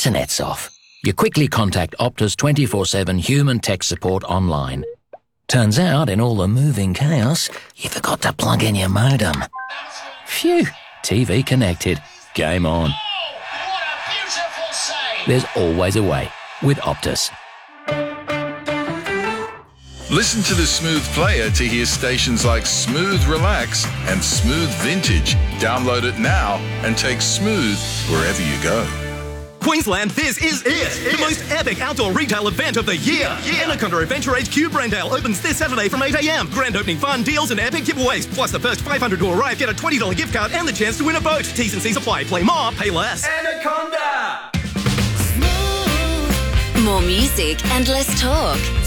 Internet's off. You quickly contact Optus 24/7 human tech support online. Turns out, in all the moving chaos, you forgot to plug in your modem. Phew, TV connected. Game on. Oh, what a beautiful save! There's always a way with Optus. Listen to the Smooth Player to hear stations like Smooth Relax and Smooth Vintage. Download it now and take Smooth wherever you go. Queensland, this is it! The most epic outdoor retail event of the year! Anaconda Adventure HQ Brandale opens this Saturday from 8 a.m. Grand opening fun, deals and epic giveaways. Plus the first 500 to arrive get a $20 gift card and the chance to win a boat. T's and C's apply. Play more, pay less. Anaconda! More music and less talk.